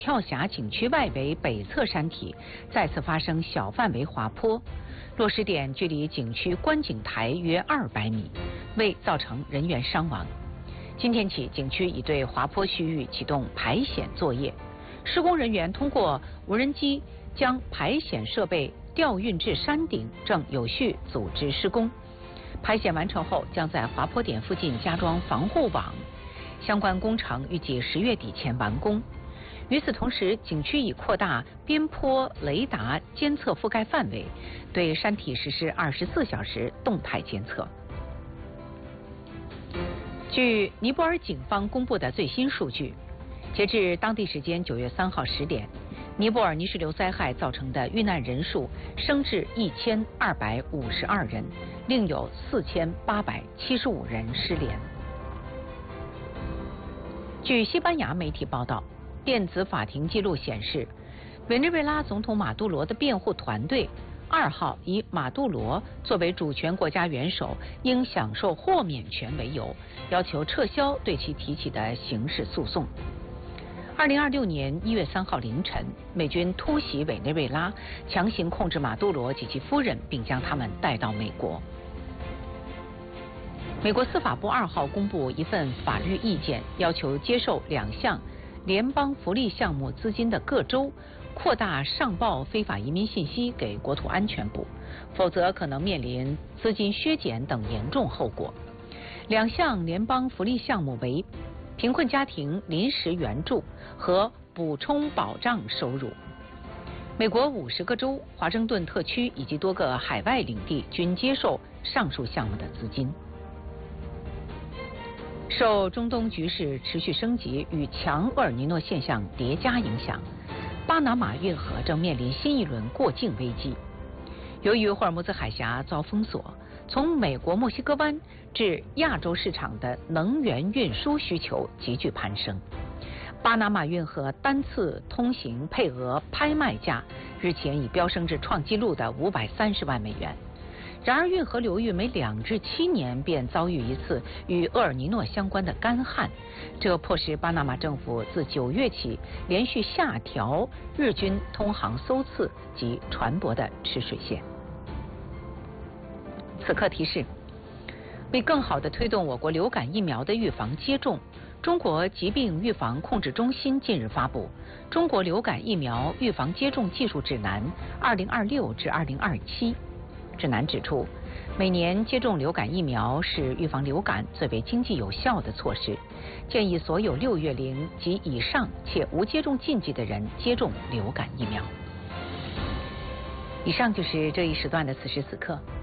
跳峡景区外围北侧山体再次发生小范围滑坡，落石点距离景区观景台约200米，未造成人员伤亡。今天起，景区已对滑坡区域启动排险作业，施工人员通过无人机将排险设备调运至山顶，正有序组织施工。排险完成后，将在滑坡点附近加装防护网，相关工程预计10月底前完工。与此同时，景区已扩大边坡雷达监测覆盖范围，对山体实施24小时动态监测。据尼泊尔警方公布的最新数据，截至当地时间9月3号10点，尼泊尔泥石流灾害造成的遇难人数升至1252人，另有4875人失联。据西班牙媒体报道，电子法庭记录显示，委内瑞拉总统马杜罗的辩护团队2号以马杜罗作为主权国家元首应享受豁免权为由，要求撤销对其提起的刑事诉讼。2026年1月3号凌晨，美军突袭委内瑞拉，强行控制马杜罗及其夫人，并将他们带到美国。美国司法部2号公布一份法律意见，要求接受2项联邦福利项目资金的各州扩大上报非法移民信息给国土安全部，否则可能面临资金削减等严重后果。2项联邦福利项目为贫困家庭临时援助和补充保障收入。美国50个州、华盛顿特区以及多个海外领地均接受上述项目的资金。受中东局势持续升级与强厄尔尼诺现象叠加影响，巴拿马运河正面临新一轮过境危机。由于霍尔木兹海峡遭封锁，从美国墨西哥湾至亚洲市场的能源运输需求急剧攀升。巴拿马运河单次通行配额拍卖价日前已飙升至创纪录的530万美元。然而，运河流域每2至7年便遭遇一次与厄尔尼诺相关的干旱，这迫使巴拿马政府自9月起连续下调日均通航艘次及船舶的吃水线。此刻提示：为更好地推动我国流感疫苗的预防接种，中国疾病预防控制中心近日发布《中国流感疫苗预防接种技术指南 （2026 至2027）》。指南指出，每年接种流感疫苗是预防流感最为经济有效的措施，建议所有6月龄及以上且无接种禁忌的人接种流感疫苗。以上就是这一时段的此时此刻。